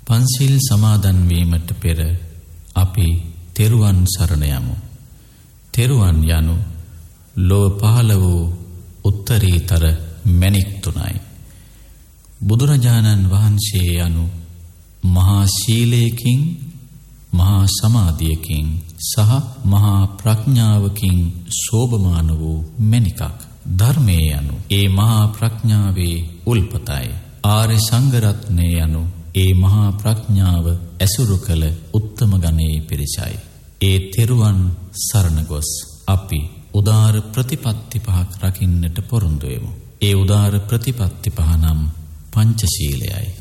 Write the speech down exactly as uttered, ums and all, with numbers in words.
පන්සිල් සමාදන් වීමට පෙර අපි තෙරුවන් සරණ යමු. තෙරුවන් යනු ලොව පහළ වූ උත්තරීතර මැණික් තුනයි. බුදුරජාණන් වහන්සේ යනු මහා ශීලයකින්, මහා සමාධියකින් සහ මහා ප්‍රඥාවකින් शोभमान වූ මැණිකක්. ධර්මයේ යනු ඒ මහා ප්‍රඥාවේ උල්පතයි. ආර්ය සංඝ රත්නය යනු ඒ මහා ප්‍රඥාව ඇසුරු කළ උත්තම ගණයේ පිරිසයි. ඒ තෙරුවන් සරණ ගොස් අපි උදාර ප්‍රතිපත්ති පහක් රකින්නට පොරොන්දු වෙමු. ඒ උදාර ප්‍රතිපත්ති පහ නම් පංචශීලයයි.